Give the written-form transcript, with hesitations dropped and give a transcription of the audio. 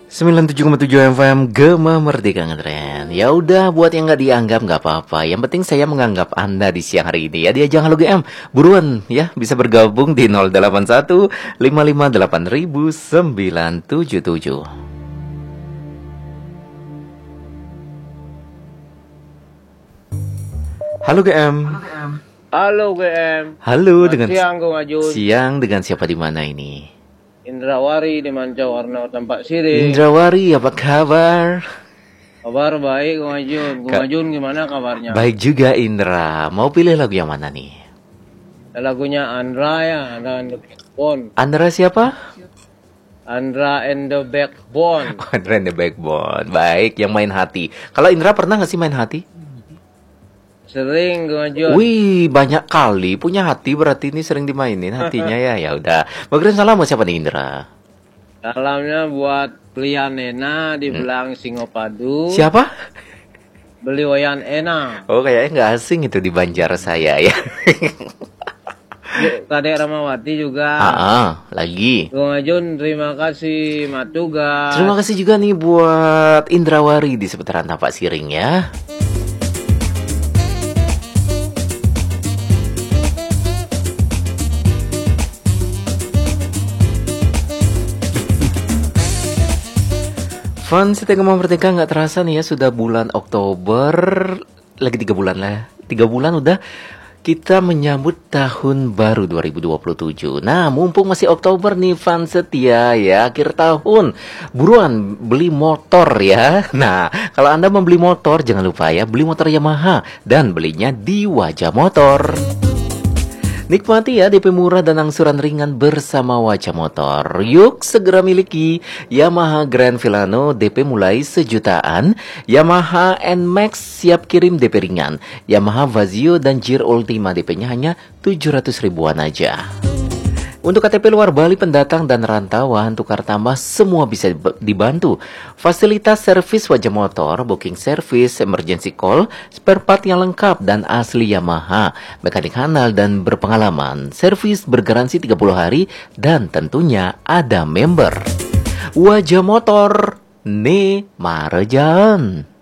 97,7 FM Gema Merdeka Ngetren. Ya udah, buat yang nggak dianggap nggak apa-apa. Yang penting saya menganggap Anda di siang hari ini. Ya dia jangan lu GM. Buruan ya, bisa bergabung di 081 558 977. Halo GM. Halo GM. Halo, dengan siang Kang Ajun. siang dengan siapa di mana ini? Indrawari di Mancawarna Tampak Siri. Indrawari, apa kabar? Kabar baik Kang Ajun. Kang Ajun gimana kabarnya? Baik juga Indra. Mau pilih lagu yang mana nih? Lagunya Andra ya, Andra and the Backbone. Andra siapa? Andra and the Backbone. Andra and the Backbone. Baik, yang main hati. Kalau Indra pernah nggak sih main hati? Sering Kang Ajun. Wih, banyak kali punya hati, berarti ini sering dimainin hatinya ya. Ya udah. Bagian salam buat siapa nih Indra? Salamnya buat Belian Ena di Belang Singopadu. Siapa? Beliwayan Ena. Oh, kayaknya nggak asing itu di Banjar saya ya. Kadek Ramawati juga. Lagi. Kang Ajun terima kasih Matugas. Terima kasih juga nih buat Indrawari di seputaran Tapak Siring ya. Fun Setia Gema Merdeka, nggak terasa nih ya sudah bulan Oktober, lagi 3 bulan lah, 3 bulan udah kita menyambut tahun baru 2027. Nah, mumpung masih Oktober nih Fun Setia ya, akhir tahun, buruan beli motor ya. Nah, kalau Anda membeli motor jangan lupa ya, beli motor Yamaha dan belinya di Wajah Motor. Nikmati ya DP murah dan angsuran ringan bersama Wajah Motor. Yuk segera miliki Yamaha Grand Filano DP mulai sejutaan, Yamaha NMAX siap kirim DP ringan, Yamaha Vazio dan Gear Ultima DP-nya hanya 700 ribuan aja. Untuk KTP luar Bali, pendatang dan rantauan, tukar tambah semua bisa dibantu. Fasilitas servis Wajah Motor, booking service, emergency call, spare part yang lengkap dan asli Yamaha, mekanik handal dan berpengalaman, servis bergaransi 30 hari, dan tentunya ada member. Wajah Motor, ne Marejan.